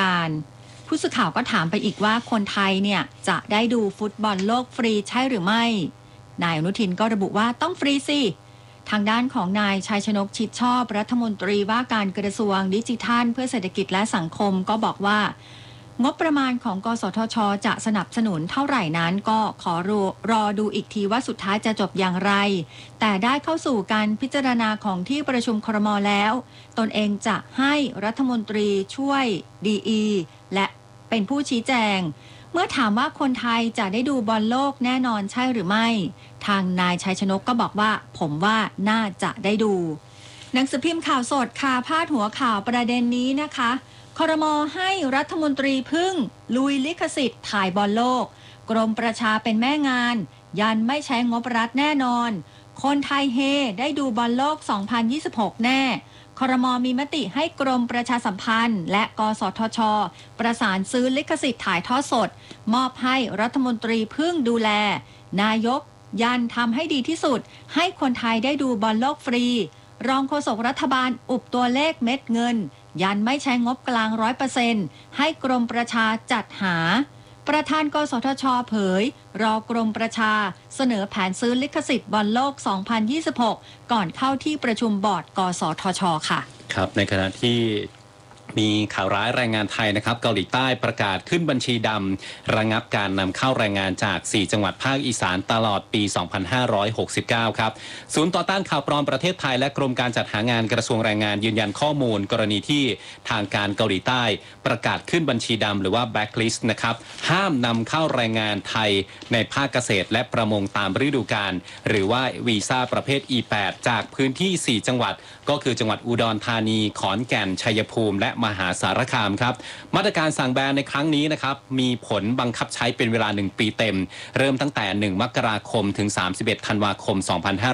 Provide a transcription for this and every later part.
การผู้สื่อข่าวก็ถามไปอีกว่าคนไทยเนี่ยจะได้ดูฟุตบอลโลกฟรีใช่หรือไม่นายอนุทินก็ระบุว่าต้องฟรีสิทางด้านของนายชัยชนกชิดชอบรัฐมนตรีว่าการกระทรวงดิจิทัลเพื่อเศรษฐกิจและสังคมก็บอกว่างบประมาณของกสทช.จะสนับสนุนเท่าไหร่นั้นก็ขอรอดูอีกทีว่าสุดท้ายจะจบอย่างไรแต่ได้เข้าสู่การพิจารณาของที่ประชุมครม.แล้วตนเองจะให้รัฐมนตรีช่วยดีและเป็นผู้ชี้แจงเมื่อถามว่าคนไทยจะได้ดูบอลโลกแน่นอนใช่หรือไม่ทางนายชัยชนกก็บอกว่าผมว่าน่าจะได้ดูหนังสือพิมพ์ข่าวสดค่ะพาดหัวข่าวประเด็นนี้นะคะครม.ให้รัฐมนตรีพึ่งลุยลิขสิทธิ์ถ่ายบอลโลกกรมประชาเป็นแม่งานยันไม่ใช้งบรัฐแน่นอนคนไทยเฮได้ดูบอลโลก 2026 แน่ครม.มีมติให้กรมประชาสัมพันธ์และกสทช.ประสานซื้อลิขสิทธิ์ถ่ายทอดสดมอบให้รัฐมนตรีพึ่งดูแลนายกยันทำให้ดีที่สุดให้คนไทยได้ดูบอลโลกฟรีรองโฆษกรัฐบาลอุบตัวเลขเม็ดเงินยันไม่ใช้งบกลาง 100% ให้กรมประชาจัดหาประธานกสทช.เผยรอกรมประชาเสนอแผนซื้อลิขสิทธิ์บอลโลก 2026 ก่อนเข้าที่ประชุมบอร์ดกสทช.ค่ะครับในขณะที่มีข่าวร้ายแรงงานไทยนะครับเกาหลีใต้ประกาศขึ้นบัญชีดำระงับการนำเข้าแรงงานจาก4จังหวัดภาคอีสานตลอดปี 2569 ครับศูนย์ต่อต้านข่าวปลอมประเทศไทยและกรมการจัดหางานกระทรวงแรงงานยืนยันข้อมูลกรณีที่ทางการเกาหลีใต้ประกาศขึ้นบัญชีดำหรือว่า blacklist นะครับห้ามนำเข้าแรงงานไทยในภาคเกษตรและประมงตามฤดูกาลหรือว่าวีซ่าประเภท E8 จากพื้นที่4จังหวัดก็คือจังหวัดอุดรธานีขอนแก่นชัยภูมิและมหาสารคามครับมาตรการสั่งแบนในครั้งนี้นะครับมีผลบังคับใช้เป็นเวลา1ปีเต็มเริ่มตั้งแต่1มกราคมถึง31ธันวาคม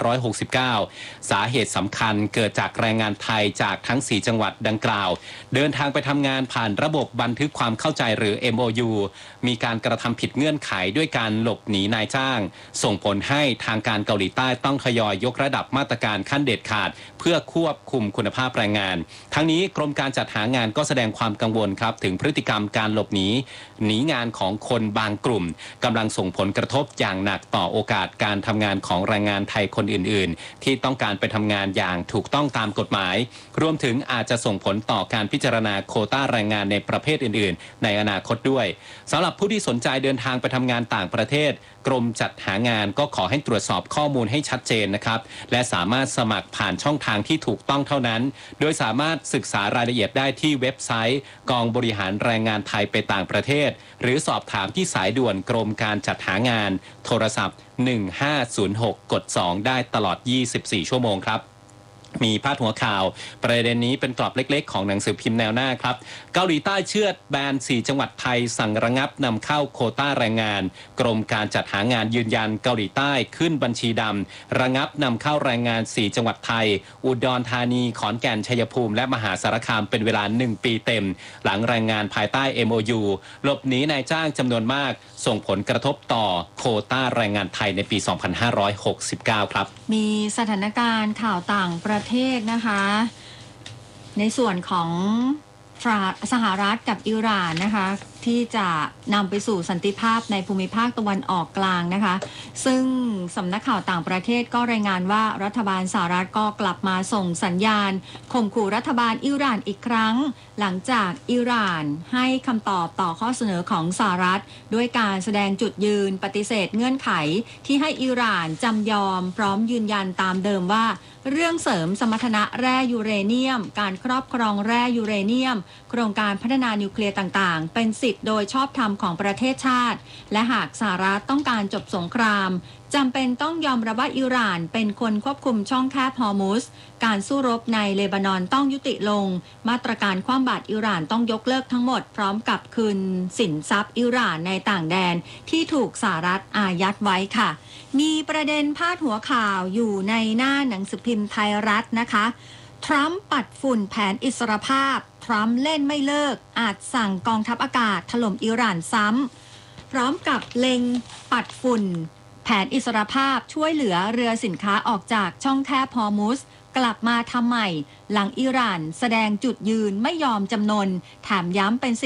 2569 สาเหตุสำคัญเกิดจากแรงงานไทยจากทั้ง4จังหวัดดังกล่าวเดินทางไปทำงานผ่านระบบบันทึกความเข้าใจหรือ MOU มีการกระทำผิดเงื่อนไขด้วยการหลบหนีนายจ้างส่งผลให้ทางการเกาหลีใต้ต้องทยอยยกระดับมาตรการขั้นเด็ดขาดเพื่อควบคุมคุณภาพแรงงานทั้งนี้กรมการจัดหางานก็แสดงความกังวลครับถึงพฤติกรรมการหลบหนีงานของคนบางกลุ่มกำลังส่งผลกระทบอย่างหนักต่อโอกาสการทำงานของแรงงานไทยคนอื่นๆที่ต้องการไปทำงานอย่างถูกต้องตามกฎหมายรวมถึงอาจจะส่งผลต่อการพิจารณาโควต้าแรงงานในประเภทอื่นๆในอนาคตด้วยสำหรับผู้ที่สนใจเดินทางไปทำงานต่างประเทศกรมจัดหางานก็ขอให้ตรวจสอบข้อมูลให้ชัดเจนนะครับและสามารถสมัครผ่านช่องทางที่ถูกต้องเท่านั้นโดยสามารถศึกษารายละเอียดได้ที่เว็บไซต์กองบริหารแรงงานไทยไปต่างประเทศหรือสอบถามที่สายด่วนกรมการจัดหางานโทรศัพท์1506กด2ได้ตลอด24ชั่วโมงครับมีพาดหัวข่าวประเด็นนี้เป็นกรอบเล็กๆของหนังสือพิมพ์แนวหน้าครับเกาหลีใต้เชือดแบน4จังหวัดไทยสั่งระงับนำเข้าโควต้าแรงงานกรมการจัดหางานยืนยันเกาหลีใต้ขึ้นบัญชีดำระงับนำเข้าแรงงาน4จังหวัดไทยอุดรธานีขอนแก่นชัยภูมิและมหาสารคามเป็นเวลา1ปีเต็มหลังแรงงานภายใต้ MOU หลบหนีนายจ้างจำนวนมากส่งผลกระทบต่อโควต้าแรงงานไทยในปี 2569 ครับมีสถานการณ์ข่าวต่างประเทศนะคะในส่วนของสหรัฐกับอิหร่านนะคะที่จะนำไปสู่สันติภาพในภูมิภาคตะวันออกกลางนะคะซึ่งสำนักข่าวต่างประเทศก็รายงานว่ารัฐบาลสหรัฐก็กลับมาส่งสัญญาณข่มขู่รัฐบาลอิหร่านอีกครั้งหลังจากอิหร่านให้คำตอบต่อข้อเสนอของสหรัฐด้วยการแสดงจุดยืนปฏิเสธเงื่อนไขที่ให้อิหร่านจำยอมพร้อมยืนยันตามเดิมว่าเรื่องเสริมสมรรถนะแร่ยูเรเนียมการครอบครองแร่ยูเรเนียมโครงการพัฒนานิวเคลียร์ต่างๆเป็นสิทธิ์โดยชอบธรรมของประเทศชาติและหากสหรัฐต้องการจบสงครามจำเป็นต้องยอมรับว่าอิหร่านเป็นคนควบคุมช่องแคบฮอร์มุซการสู้รบในเลบานอนต้องยุติลงมาตรการคว่ำบาตรอิหร่านต้องยกเลิกทั้งหมดพร้อมกับคืนสินทรัพย์อิหร่านในต่างแดนที่ถูกสหรัฐอายัดไว้ค่ะมีประเด็นพาดหัวข่าวอยู่ในหน้าหนังสือพิมพ์ไทยรัฐนะคะทรัมป์ปัดฝุ่นแผนอิสรภาพทรัมป์เล่นไม่เลิกอาจสั่งกองทัพอากาศถล่มอิหร่านซ้ำพร้อมกับเล็งปัดฝุ่นแผนอิสรภาพช่วยเหลือเรือสินค้าออกจากช่องแคบฮอร์มุซกลับมาทำใหม่หลังอิหร่านแสดงจุดยืนไม่ยอมจำนนแถมย้ำเป็น